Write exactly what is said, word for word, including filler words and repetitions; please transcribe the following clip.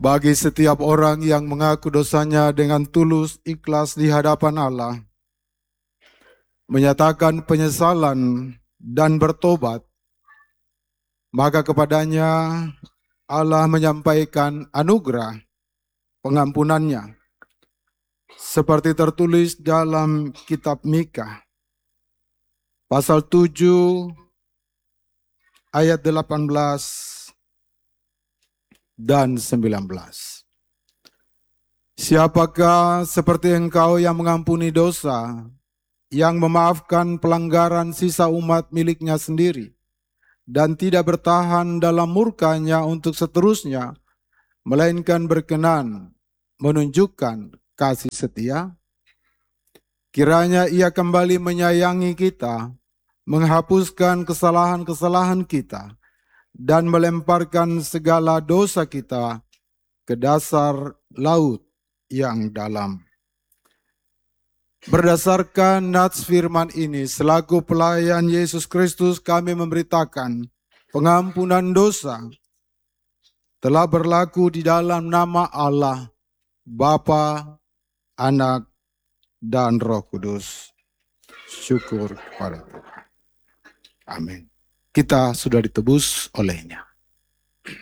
Bagi setiap orang yang mengaku dosanya dengan tulus ikhlas di hadapan Allah, menyatakan penyesalan dan bertobat, maka kepadanya Allah menyampaikan anugerah pengampunannya, seperti tertulis dalam kitab Mikha, pasal tujuh, ayat delapan belas dan sembilan belas. Siapakah seperti engkau yang mengampuni dosa, yang memaafkan pelanggaran sisa umat miliknya sendiri, dan tidak bertahan dalam murkanya untuk seterusnya, melainkan berkenan menunjukkan kasih setia? Kiranya ia kembali menyayangi kita, menghapuskan kesalahan-kesalahan kita, dan melemparkan segala dosa kita ke dasar laut yang dalam. Berdasarkan nats firman ini, selaku pelayan Yesus Kristus, kami memberitakan pengampunan dosa telah berlaku di dalam nama Allah, Bapa, Anak, dan Roh Kudus. Syukur kepada Tuhan. Amin. Kita sudah ditebus olehnya.